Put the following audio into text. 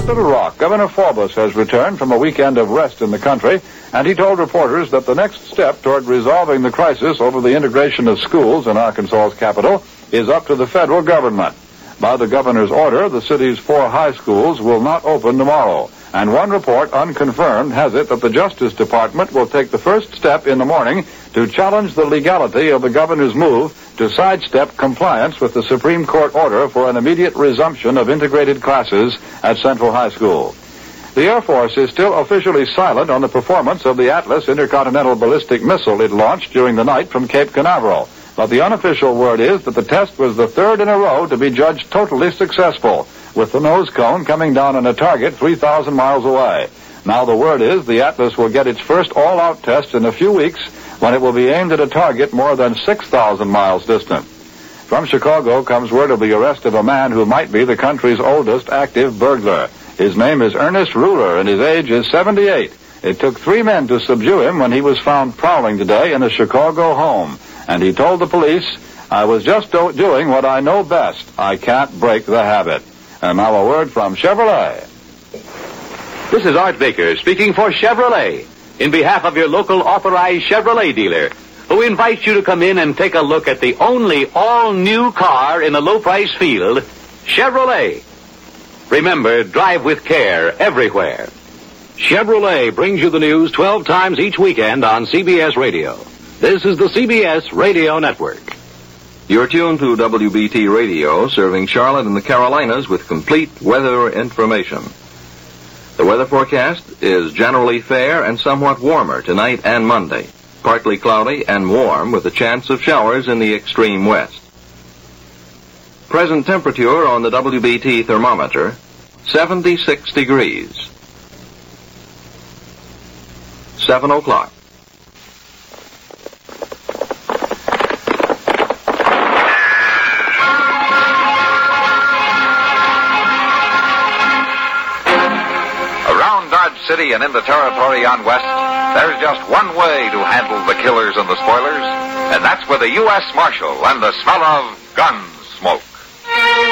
at Little Rock, Governor Forbes has returned from a weekend of rest in the country, and he told reporters that the next step toward resolving the crisis over the integration of schools in Arkansas's capital is up to the federal government. By the governor's order, the city's 4 high schools will not open tomorrow, and one report, unconfirmed, has it that the Justice Department will take the first step in the morning to challenge the legality of the governor's move to sidestep compliance with the Supreme Court order for an immediate resumption of integrated classes at Central High School. The Air Force is still officially silent on the performance of the Atlas intercontinental ballistic missile it launched during the night from Cape Canaveral. But the unofficial word is that the test was the 3rd in a row to be judged totally successful, with the nose cone coming down on a target 3,000 miles away. Now the word is the Atlas will get its first all-out test in a few weeks, when it will be aimed at a target more than 6,000 miles distant. From Chicago comes word of the arrest of a man who might be the country's oldest active burglar. His name is Ernest Ruler, and his age is 78. It took 3 men to subdue him when he was found prowling today in a Chicago home. And he told the police, "I was just doing what I know best. I can't break the habit." And now a word from Chevrolet. This is Art Baker speaking for Chevrolet, in behalf of your local authorized Chevrolet dealer, who invites you to come in and take a look at the only all-new car in the low-price field, Chevrolet. Remember, drive with care everywhere. Chevrolet brings you the news 12 times each weekend on CBS Radio. This is the CBS Radio Network. You're tuned to WBT Radio, serving Charlotte and the Carolinas with complete weather information. The weather forecast is generally fair and somewhat warmer tonight and Monday. Partly cloudy and warm with a chance of showers in the extreme west. Present temperature on the WBT thermometer, 76 degrees. 7 o'clock. City and in the territory on west, there's just one way to handle the killers and the spoilers, and that's with a U.S. Marshal and the smell of gun smoke.